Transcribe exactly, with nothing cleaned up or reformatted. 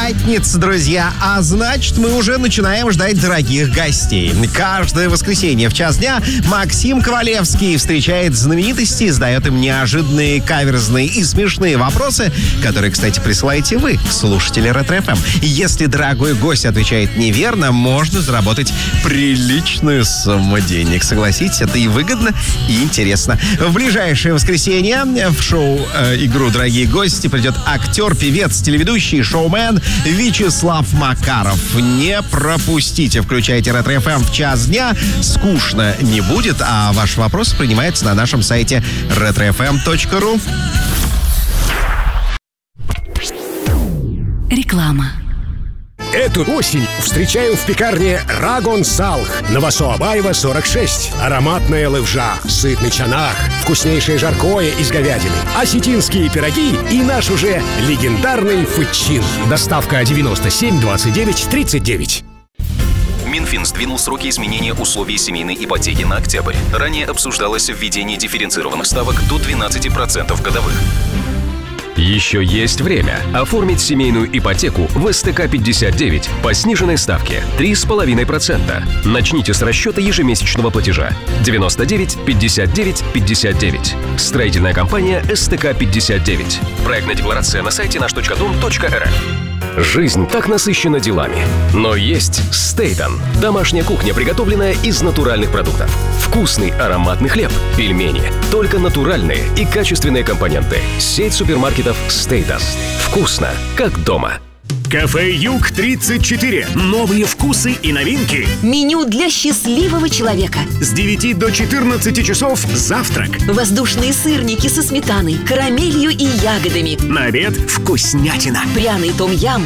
Пятница, друзья, а значит, мы уже начинаем ждать дорогих гостей. Каждое воскресенье в час дня Максим Ковалевский встречает знаменитостей, задает им неожиданные, каверзные и смешные вопросы, которые, кстати, присылаете вы, слушатели Ретро-эф эм. Если дорогой гость отвечает неверно, можно заработать приличную сумму денег. Согласитесь, это и выгодно, и интересно. В ближайшее воскресенье в шоу-игру «Дорогие гости» придет актер, певец, телеведущий, шоумен Вячеслав Макаров. Не пропустите. Включайте Ретро-эф эм в час дня. Скучно не будет, а ваш вопрос принимается на нашем сайте ретро эф эм точка ру. Реклама. Эту осень встречаю в пекарне Рагон Салх. Новосообаева, сорок шесть. Ароматная левжа, сытный чанах, вкуснейшее жаркое из говядины, осетинские пироги и наш уже легендарный фычин. Доставка девяносто семь двадцать девять тридцать девять. Минфин сдвинул сроки изменения условий семейной ипотеки на октябрь. Ранее обсуждалось введение дифференцированных ставок до двенадцати процентов годовых. Еще есть время оформить семейную ипотеку в эс тэ ка пятьдесят девять по сниженной ставке три с половиной процента. Начните с расчета ежемесячного платежа девяносто девять пятьдесят девять пятьдесят девять. Строительная компания эс тэ ка пятьдесят девять. Проектная декларация на сайте наш точка дом точка эр эф. Жизнь так насыщена делами. Но есть Стейтон. Домашняя кухня, приготовленная из натуральных продуктов. Вкусный ароматный хлеб, пельмени. Только натуральные и качественные компоненты. Сеть супермаркетов Стейтон. Вкусно, как дома. Кафе Юг тридцать четыре. Новые вкусы и новинки. Меню для счастливого человека. С девяти до четырнадцати часов завтрак. Воздушные сырники со сметаной, карамелью и ягодами. На обед вкуснятина. Пряный том-ям